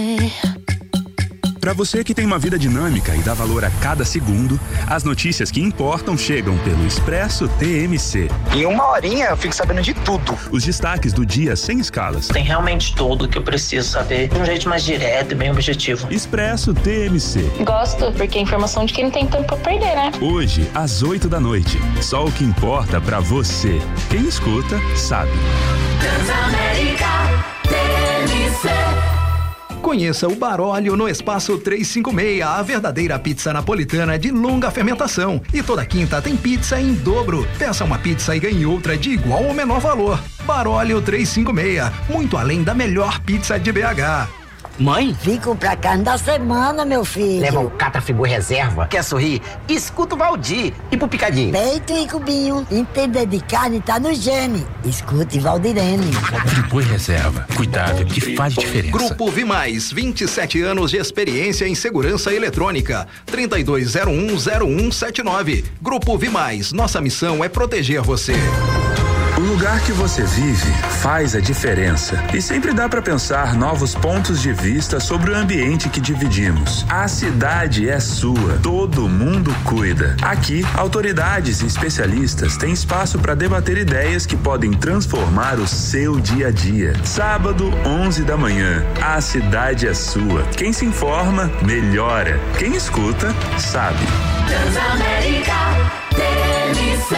Para você que tem uma vida dinâmica e dá valor a cada segundo, as notícias que importam chegam pelo Expresso TMC. Em uma horinha eu fico sabendo de tudo. Os destaques do dia sem escalas. Tem realmente tudo que eu preciso saber de um jeito mais direto e bem objetivo. Expresso TMC. Gosto, porque é informação de quem não tem tempo pra perder, né? Hoje, às 8h. Só o que importa pra você. Quem escuta, sabe. Transamérica TMC. Conheça o Baróleo no Espaço 356, a verdadeira pizza napolitana de longa fermentação. E toda quinta tem pizza em dobro. Peça uma pizza e ganhe outra de igual ou menor valor. Baróleo 356, muito além da melhor pizza de BH. Mãe? Vim comprar carne da semana, meu filho. Leva um Catafigu reserva. Quer sorrir? Escuta o Valdir. E pro picadinho? Peito e cubinho. Entender de carne tá no gene. Escute Valdirene. Frigu reserva. Cuidado que faz diferença. Grupo Vimais, 27 anos de experiência em segurança eletrônica. 32010179. Grupo Vimais, nossa missão é proteger você. O lugar que você vive faz a diferença e sempre dá para pensar novos pontos de vista sobre o ambiente que dividimos. A cidade é sua, todo mundo cuida. Aqui, autoridades e especialistas têm espaço para debater ideias que podem transformar o seu dia a dia. Sábado, 11h, a cidade é sua. Quem se informa, melhora. Quem escuta, sabe. Transamérica TMC.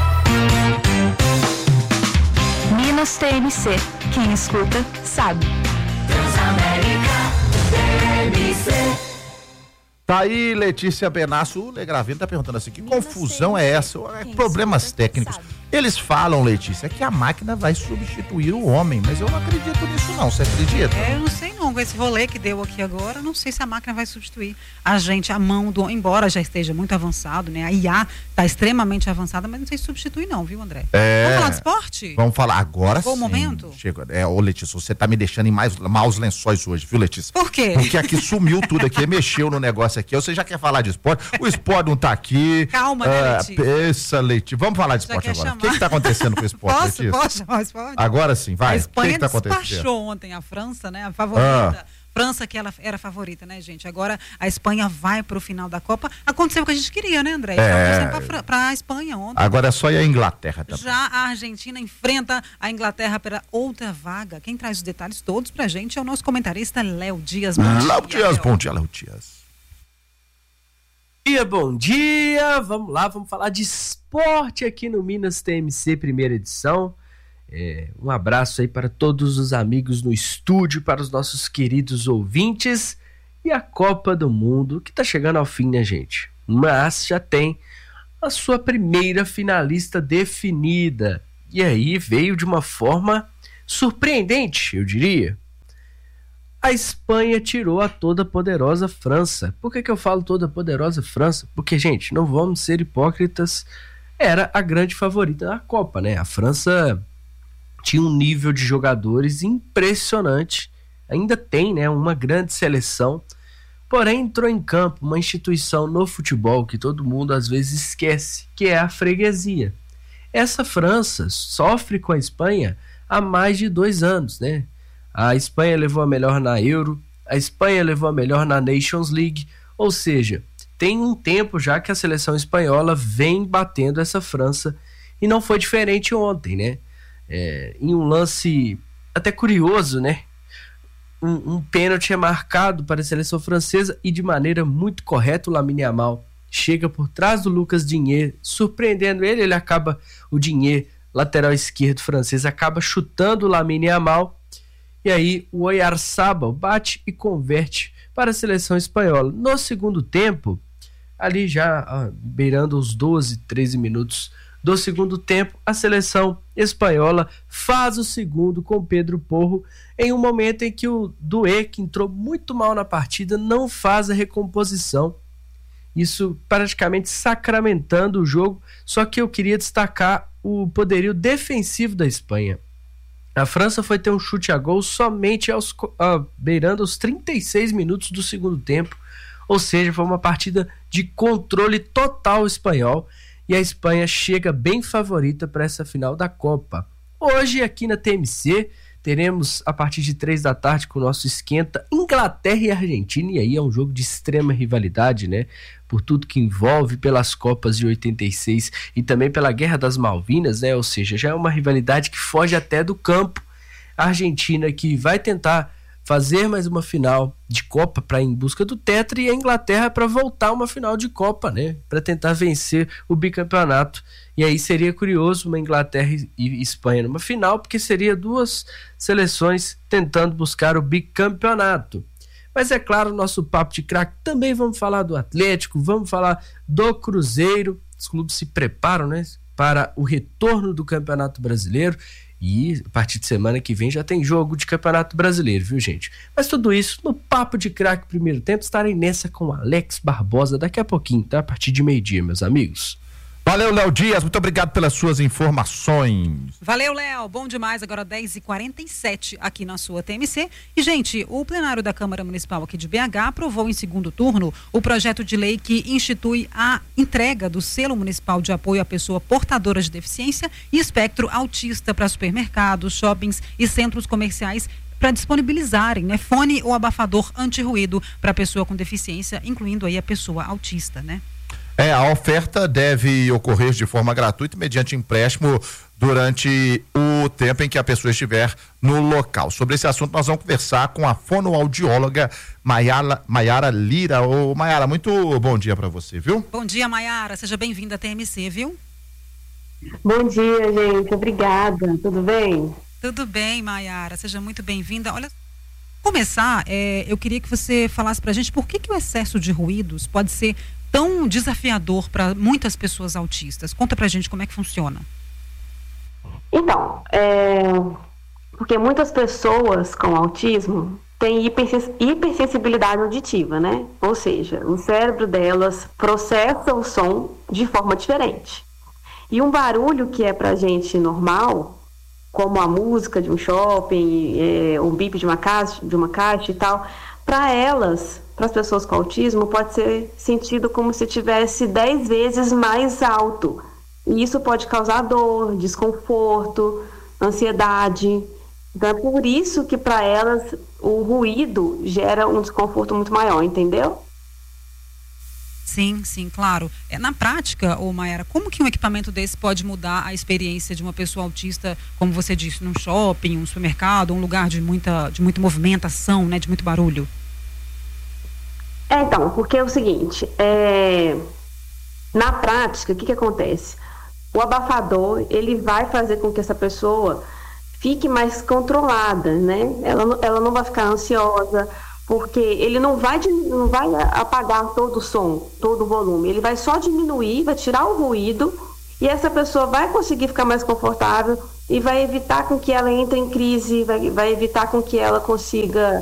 Minas TMC. Quem escuta, sabe. Transamérica TMC. Tá aí, Letícia Benasso. O Legravino tá perguntando assim: que confusão é essa? Problemas técnicos. Eles falam, Letícia, que a máquina vai substituir o homem, mas eu não acredito nisso não, você acredita? Eu não sei não, com esse rolê que deu aqui agora, não sei se a máquina vai substituir a gente, a mão do, embora já esteja muito avançado, né, a IA está extremamente avançada, mas não sei se substitui não, viu, André? Vamos falar de esporte? Vamos falar agora. Chegou sim. o momento? Chegou. Ô, Letícia, você tá me deixando em maus lençóis hoje, viu, Letícia? Por quê? Porque aqui sumiu tudo aqui, mexeu no negócio aqui, você já quer falar de esporte? O esporte não tá aqui. Calma, né, Letícia? Letícia. Vamos falar de esporte agora. O que tá acontecendo com o esporte? Posso chamar o esporte? Agora sim, vai. A Espanha que tá despachou ontem a França, né? A favorita. França que ela era favorita, né, gente? Agora a Espanha vai pro final da Copa. Aconteceu o que a gente queria, né, André? Pra Espanha ontem. Agora é só ir a Inglaterra também. Já a Argentina enfrenta a Inglaterra pela outra vaga. Quem traz os detalhes todos pra gente é o nosso comentarista Léo Dias. Léo Dias, bom dia, Léo Dias. Bom dia, vamos lá, vamos falar de esporte aqui no Minas TMC, primeira edição. Um abraço aí para todos os amigos no estúdio, para os nossos queridos ouvintes e a Copa do Mundo que tá chegando ao fim, né, gente? Mas já tem a sua primeira finalista definida e aí veio de uma forma surpreendente, eu diria. A Espanha tirou a toda poderosa França. Por que eu falo toda poderosa França? Porque, gente, não vamos ser hipócritas, era a grande favorita da Copa, né? A França tinha um nível de jogadores impressionante, ainda tem, né, uma grande seleção, porém entrou em campo uma instituição no futebol que todo mundo às vezes esquece, que é a freguesia. Essa França sofre com a Espanha há mais de 2 anos, né? A Espanha levou a melhor na Euro, a Espanha levou a melhor na Nations League, ou seja, tem um tempo já que a seleção espanhola vem batendo essa França e não foi diferente ontem, né? Em um lance até curioso, né? Um pênalti é marcado para a seleção francesa e de maneira muito correta o Lamine Yamal chega por trás do Lucas Digne, surpreendendo ele o Digne, lateral esquerdo francês, acaba chutando o Lamine Yamal. E aí o Oyarzabal bate e converte para a seleção espanhola. No segundo tempo, ali já beirando os 12, 13 minutos do segundo tempo, a seleção espanhola faz o segundo com Pedro Porro, em um momento em que o Doué, que entrou muito mal na partida, não faz a recomposição. Isso praticamente sacramentando o jogo, só que eu queria destacar o poderio defensivo da Espanha. A França foi ter um chute a gol somente beirando os 36 minutos do segundo tempo, ou seja, foi uma partida de controle total espanhol e a Espanha chega bem favorita para essa final da Copa. Hoje aqui na TMC teremos a partir de 3 da tarde com o nosso esquenta Inglaterra e Argentina, e aí é um jogo de extrema rivalidade, né? Por tudo que envolve, pelas Copas de 86 e também pela Guerra das Malvinas, né? Ou seja, já é uma rivalidade que foge até do campo. A Argentina que vai tentar fazer mais uma final de Copa para ir em busca do tetra, e a Inglaterra para voltar uma final de Copa, né? Para tentar vencer o bicampeonato. E aí seria curioso uma Inglaterra e Espanha numa final, porque seria 2 seleções tentando buscar o bicampeonato. Mas é claro, nosso papo de craque também vamos falar do Atlético, vamos falar do Cruzeiro. Os clubes se preparam, né, para o retorno do Campeonato Brasileiro. E a partir de semana que vem já tem jogo de Campeonato Brasileiro, viu, gente? Mas tudo isso no Papo de Craque Primeiro Tempo. Estarei nessa com o Alex Barbosa daqui a pouquinho, tá? A partir de meio-dia, meus amigos. Valeu, Léo Dias, muito obrigado pelas suas informações. Valeu, Léo, bom demais. Agora 10h47 aqui na sua TMC. E, gente, o plenário da Câmara Municipal aqui de BH aprovou em segundo turno o projeto de lei que institui a entrega do selo municipal de apoio à pessoa portadora de deficiência e espectro autista para supermercados, shoppings e centros comerciais, para disponibilizarem, né, fone ou abafador anti-ruído para a pessoa com deficiência, incluindo aí a pessoa autista, né? A oferta deve ocorrer de forma gratuita mediante empréstimo durante o tempo em que a pessoa estiver no local. Sobre esse assunto nós vamos conversar com a fonoaudióloga Maiara Lira. Ô Maiara, muito bom dia para você, viu? Bom dia, Maiara, seja bem-vinda à TMC, viu? Bom dia, gente, obrigada, tudo bem? Tudo bem, Maiara, seja muito bem-vinda. Olha, começar, eu queria que você falasse pra gente por que o excesso de ruídos pode ser tão desafiador para muitas pessoas autistas. Conta pra gente como é que funciona. Então, porque muitas pessoas com autismo têm hipersensibilidade auditiva, né? Ou seja, o cérebro delas processa o som de forma diferente. E um barulho que é pra gente normal, como a música de um shopping, o bip de uma caixa e tal, para elas, para as pessoas com autismo, pode ser sentido como se tivesse 10 vezes mais alto. E isso pode causar dor, desconforto, ansiedade. Então é por isso que para elas o ruído gera um desconforto muito maior, entendeu? Sim, claro. Na prática, Maiara, como que um equipamento desse pode mudar a experiência de uma pessoa autista, como você disse, num shopping, um supermercado, um lugar de muita movimentação, né, de muito barulho? Então, porque é o seguinte, na prática, o que acontece? O abafador, ele vai fazer com que essa pessoa fique mais controlada, né? Ela não vai ficar ansiosa, porque ele não vai apagar todo o som, todo o volume, ele vai só diminuir, vai tirar o ruído, e essa pessoa vai conseguir ficar mais confortável e vai evitar com que ela entre em crise, vai evitar com que ela consiga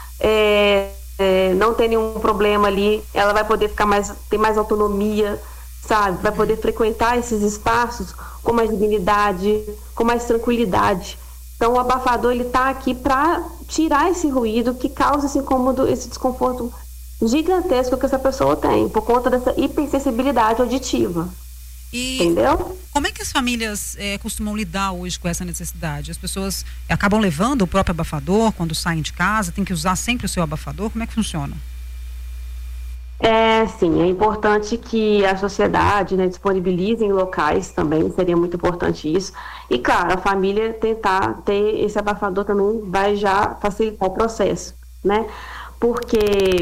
não ter nenhum problema ali, ela vai poder ter mais autonomia, sabe? Vai poder frequentar esses espaços com mais dignidade, com mais tranquilidade. Então o abafador, ele tá aqui para tirar esse ruído que causa esse incômodo, esse desconforto gigantesco que essa pessoa tem, por conta dessa hipersensibilidade auditiva. Entendeu? Como é que as famílias costumam lidar hoje com essa necessidade? As pessoas acabam levando o próprio abafador quando saem de casa? Tem que usar sempre o seu abafador? Como é que funciona? Sim, é importante que a sociedade, né, disponibilize em locais também, seria muito importante isso. E claro, a família tentar ter esse abafador também vai já facilitar o processo, né? Porque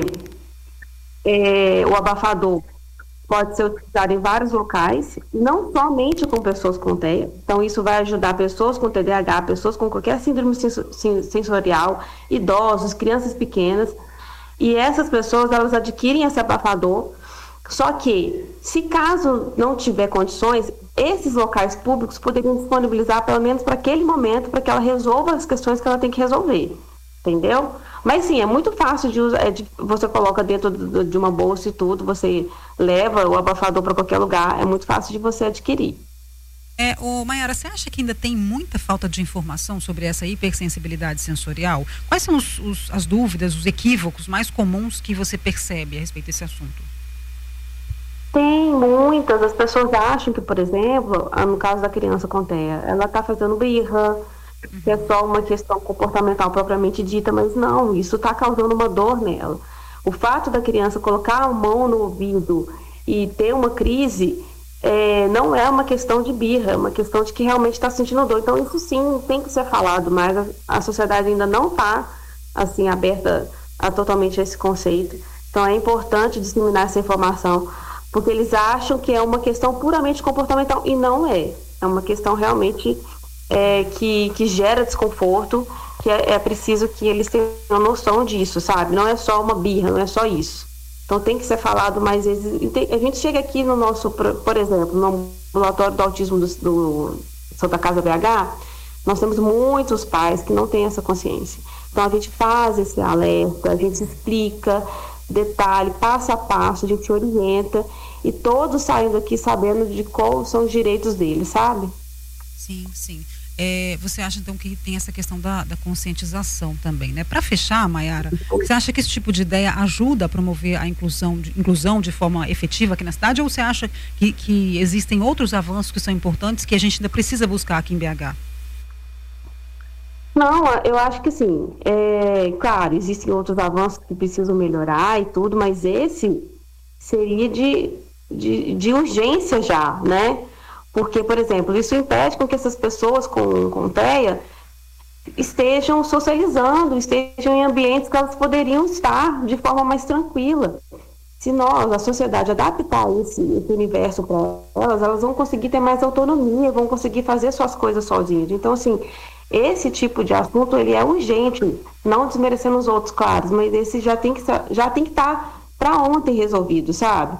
o abafador pode ser utilizado em vários locais, não somente com pessoas com TEA. Então, isso vai ajudar pessoas com TDAH, pessoas com qualquer síndrome sensorial, idosos, crianças pequenas. E essas pessoas, elas adquirem esse abafador. Só que, se caso não tiver condições, esses locais públicos poderiam disponibilizar, pelo menos para aquele momento, para que ela resolva as questões que ela tem que resolver. Entendeu? Mas sim, é muito fácil de usar, você coloca dentro de uma bolsa e tudo, você leva o abafador para qualquer lugar, é muito fácil de você adquirir. Maiara, você acha que ainda tem muita falta de informação sobre essa hipersensibilidade sensorial? Quais são as dúvidas, os equívocos mais comuns que você percebe a respeito desse assunto? Tem muitas. As pessoas acham que, por exemplo, no caso da criança com TEA, ela está fazendo birra, que é só uma questão comportamental propriamente dita, mas não, isso está causando uma dor nela. O fato da criança colocar a mão no ouvido e ter uma crise não é uma questão de birra, é uma questão de que realmente está sentindo dor. Então isso sim tem que ser falado, mas a sociedade ainda não está assim aberta totalmente a esse conceito. Então é importante disseminar essa informação, porque eles acham que é uma questão puramente comportamental e não é. É uma questão realmente que gera desconforto, que é preciso que eles tenham noção disso, sabe? Não é só uma birra, não é só isso. Então tem que ser falado mais vezes. A gente chega aqui no nosso, por exemplo, no ambulatório do autismo do Santa Casa BH, nós temos muitos pais que não têm essa consciência. Então a gente faz esse alerta, a gente explica detalhe, passo a passo, a gente orienta e todos saem daqui sabendo de quais são os direitos deles, sabe? Sim, sim. Você acha então que tem essa questão da conscientização também, né? Para fechar, Maiara, você acha que esse tipo de ideia ajuda a promover a inclusão de forma efetiva aqui na cidade, ou você acha que existem outros avanços que são importantes que a gente ainda precisa buscar aqui em BH? Não, eu acho que sim. Claro, existem outros avanços que precisam melhorar e tudo, mas esse seria de urgência já, né? Porque, por exemplo, isso impede com que essas pessoas com TEA estejam socializando, estejam em ambientes que elas poderiam estar de forma mais tranquila. Se nós, a sociedade, adaptar esse universo para elas vão conseguir ter mais autonomia, vão conseguir fazer suas coisas sozinhas. Então, assim, esse tipo de assunto, ele é urgente, não desmerecendo os outros, claro, mas esse já tem que estar para ontem resolvido, sabe?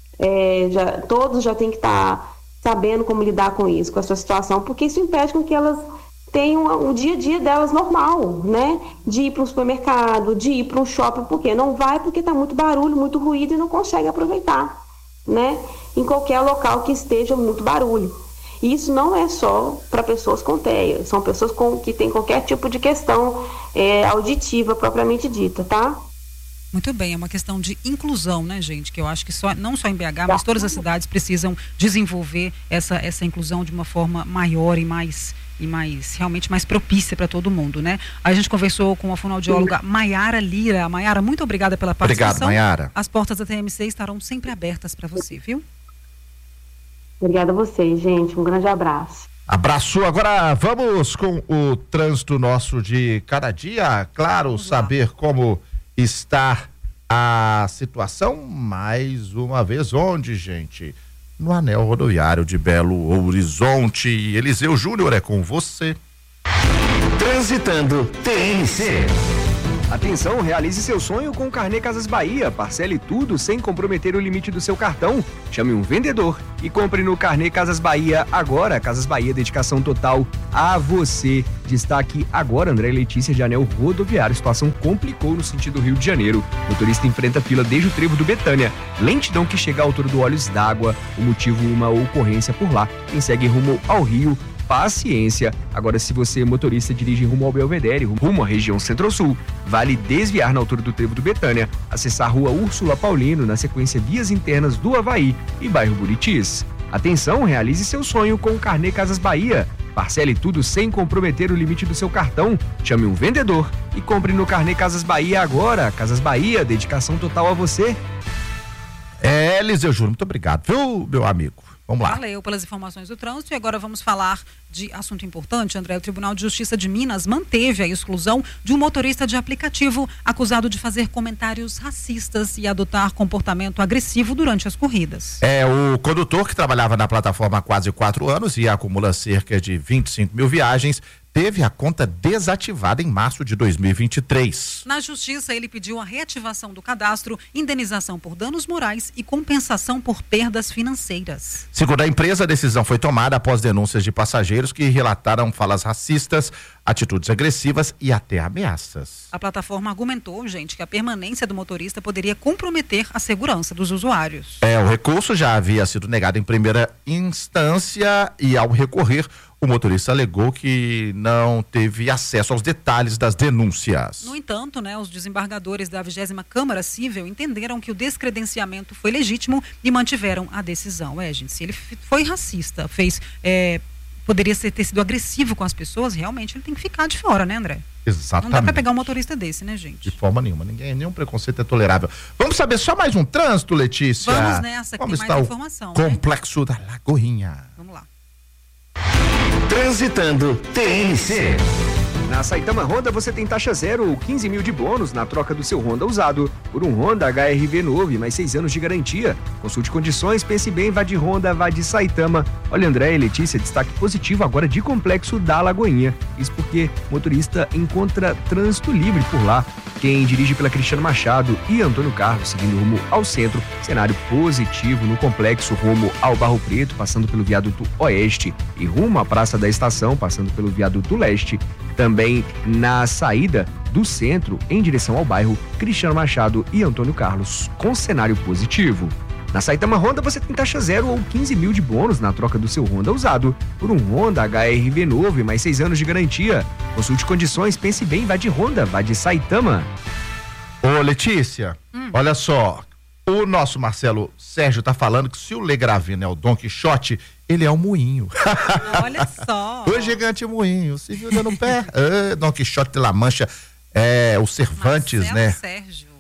Todos já tem que estar sabendo como lidar com isso, com essa situação, porque isso impede com que elas tenham o dia a dia delas normal, né? De ir para um supermercado, de ir para um shopping, por quê? Não vai porque está muito barulho, muito ruído e não consegue aproveitar, né? Em qualquer local que esteja muito barulho. E isso não é só para pessoas com TEA, são pessoas que têm qualquer tipo de questão auditiva propriamente dita, tá? Muito bem, é uma questão de inclusão, né, gente? Que eu acho que não só em BH, mas todas as cidades precisam desenvolver essa inclusão de uma forma maior e realmente mais propícia para todo mundo, né? A gente conversou com a fonoaudióloga Maiara Lira. Maiara, muito obrigada pela participação. Obrigado, Maiara. As portas da TMC estarão sempre abertas para você, viu? Obrigada a vocês, gente. Um grande abraço. Abraço. Agora vamos com o trânsito nosso de cada dia. Claro, saber como está a situação, mais uma vez, onde, gente? No anel rodoviário de Belo Horizonte. Eliseu Júnior, é com você. Transitando TMC. Atenção, realize seu sonho com o Carnê Casas Bahia. Parcele tudo sem comprometer o limite do seu cartão. Chame um vendedor e compre no Carnê Casas Bahia agora. Casas Bahia, dedicação total a você. Destaque agora, André e Letícia, de anel rodoviário. A situação complicou no sentido Rio de Janeiro. O motorista enfrenta fila desde o trevo do Betânia. Lentidão que chega à altura do Olhos d'Água. O motivo, uma ocorrência por lá. Quem segue rumo ao Rio, paciência. Agora, se você, motorista, dirige rumo ao Belvedere, rumo à região Centro-Sul, vale desviar na altura do trevo do Betânia, acessar a rua Úrsula Paulino, na sequência vias internas do Havaí e bairro Buritis. Atenção, realize seu sonho com o Carnê Casas Bahia. Parcele tudo sem comprometer o limite do seu cartão. Chame um vendedor e compre no Carnê Casas Bahia agora. Casas Bahia, dedicação total a você. Eliseu Júnior, muito obrigado, viu, meu amigo? Vamos lá. Valeu pelas informações do trânsito e agora vamos falar de assunto importante, André. O Tribunal de Justiça de Minas manteve a exclusão de um motorista de aplicativo acusado de fazer comentários racistas e adotar comportamento agressivo durante as corridas. O condutor, que trabalhava na plataforma há quase 4 anos e acumula cerca de 25 mil viagens, teve a conta desativada em março de 2023. Na Justiça, ele pediu a reativação do cadastro, indenização por danos morais e compensação por perdas financeiras. Segundo a empresa, a decisão foi tomada após denúncias de passageiros que relataram falas racistas, atitudes agressivas e até ameaças. A plataforma argumentou, gente, que a permanência do motorista poderia comprometer a segurança dos usuários. O recurso já havia sido negado em primeira instância e, ao recorrer, o motorista alegou que não teve acesso aos detalhes das denúncias. No entanto, os desembargadores da 20ª Câmara Civil entenderam que o descredenciamento foi legítimo e mantiveram a decisão. Gente, se ele foi racista, fez poderia ter sido agressivo com as pessoas, realmente ele tem que ficar de fora, né, André? Exatamente. Não dá pra pegar um motorista desse, né, gente? De forma nenhuma, nenhum preconceito é tolerável. Vamos saber só mais um trânsito, Letícia? Vamos nessa, que tem mais informação. Complexo da Lagoinha. Vamos lá. Transitando TNC. Na Saitama Honda você tem taxa zero ou 15 mil de bônus na troca do seu Honda usado por um Honda HR-V novo e mais 6 anos de garantia. Consulte condições, pense bem, vá de Honda, vá de Saitama. Olha, André e Letícia, destaque positivo agora de Complexo da Lagoinha. Isso porque o motorista encontra trânsito livre por lá. Quem dirige pela Cristiano Machado e Antônio Carlos, seguindo rumo ao centro, cenário positivo no complexo rumo ao Barro Preto, passando pelo viaduto Oeste e rumo à Praça da Estação, passando pelo viaduto Leste. Também na saída do centro, em direção ao bairro Cristiano Machado e Antônio Carlos, com cenário positivo. Na Saitama Honda você tem taxa zero ou 15 mil de bônus na troca do seu Honda usado por um Honda HR-V novo e mais 6 anos de garantia. Consulte condições, pense bem, vá de Honda, vá de Saitama. Ô Letícia, olha só, o nosso Marcelo Sérgio tá falando que se o Legravina é o Don Quixote, ele é o moinho. Olha só. O gigante moinho, se viu dando pé. Don Quixote de La Mancha, o Cervantes, Marcelo né? Sérgio.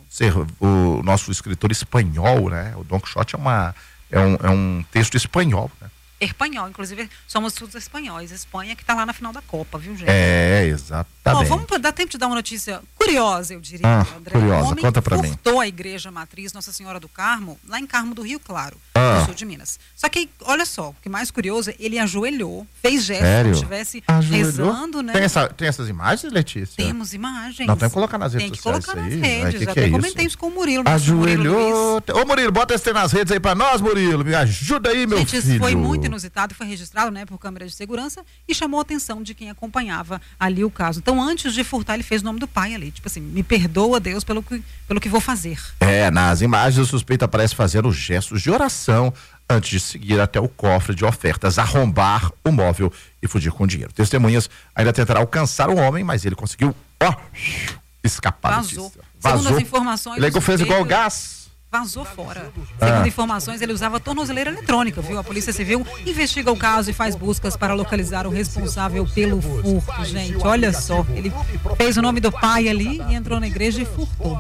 O nosso escritor espanhol, né? O Don Quixote é um texto espanhol, né? Espanhol, inclusive somos todos espanhóis. Espanha que tá lá na final da Copa, viu, gente? Exatamente. Vamos dar tempo de dar uma notícia curiosa, eu diria, André. Curiosa, conta pra mim. Furtou a igreja matriz Nossa Senhora do Carmo, lá em Carmo do Rio Claro, no sul de Minas. Só que, olha só, o que mais curioso, ele ajoelhou, fez gesto, como se estivesse rezando, né? Tem essas imagens, Letícia? Temos imagens. Não, tem que colocar nas redes sociais. Tem que colocar nas redes, até comentei isso com o Murilo. Ajoelhou. Ô Murilo, bota esse nas redes aí pra nós, Murilo, me ajuda aí, meu filho. Gente, isso foi muito inusitado, foi registrado, né, por câmera de segurança e chamou a atenção de quem acompanhava ali o caso. Então, antes de furtar, ele fez o nome do pai ali, tipo assim, me perdoa, Deus, pelo que vou fazer. Nas imagens o suspeito aparece fazendo gestos de oração antes de seguir até o cofre de ofertas, arrombar o móvel e fugir com o dinheiro. Testemunhas ainda tentarão alcançar o homem, mas ele conseguiu escapar. Vazou. Segundo as informações, ele fez igual gás. Vazou fora. Segundo informações, ele usava tornozeleira eletrônica, viu? A Polícia Civil investiga o caso e faz buscas para localizar o responsável pelo furto, gente. Olha só, ele fez o nome do pai ali e entrou na igreja e furtou.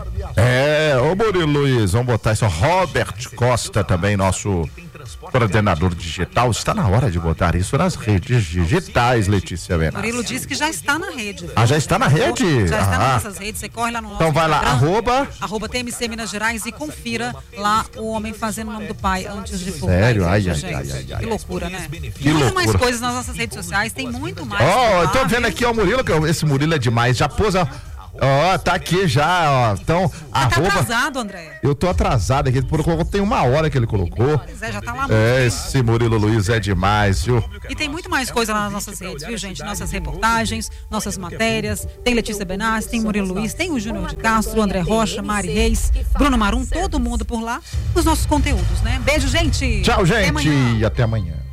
Ô Murilo Luiz, vamos botar isso. Robert Costa também, nosso coordenador digital. Está na hora de botar isso nas redes digitais, Letícia Benassi. Murilo disse que já está na rede. Viu? Já está na rede? Já está nas nossas redes, você corre lá no nosso Então vai lá, arroba TMC Minas Gerais e confira lá o homem fazendo o nome do pai antes de furtar. Sério? Ai. Que loucura, né? Que muito loucura. mais coisas nas nossas redes sociais, tem muito mais. Eu tô vendo aqui, ó, o Murilo, que esse Murilo é demais, já pôs, tá aqui já, então, Você tá atrasado, André? Eu tô atrasado aqui, tem 1 hora que ele colocou. Pois é, já tá lá. Esse Murilo Luiz é demais, viu? E tem muito mais coisa lá nas nossas redes, viu, gente? Nossas reportagens, nossas matérias, tem Letícia Benassi, tem Murilo Luiz, tem o Júnior de Castro, André Rocha, Mari Reis, Bruno Marum, todo mundo por lá, os nossos conteúdos, né? Beijo, gente! Tchau, gente! Até amanhã. E até amanhã.